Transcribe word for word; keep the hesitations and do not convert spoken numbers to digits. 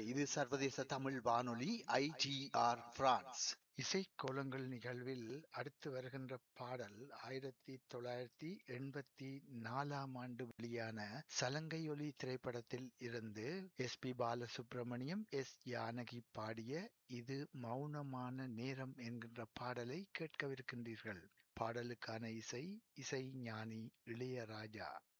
இது சர்வதேச தமிழ் வானொலி ஐ டி ஆர் பிரான்ஸ். இசைக்கோலங்கள் நிகழ்வில் அடுத்து வருகின்ற பாடல் ஆயிரத்தி தொள்ளாயிரத்தி எண்பத்தி நாலாம் ஆண்டு வெளியான சலங்கையொலி திரைப்படத்தில் இருந்து S B Balasubramaniam, S Janaki பாடிய இது மௌனமான நேரம் என்கின்ற பாடலை கேட்கவிருக்கின்றீர்கள். பாடலுக்கான இசை இசை ஞானி இளையராஜா.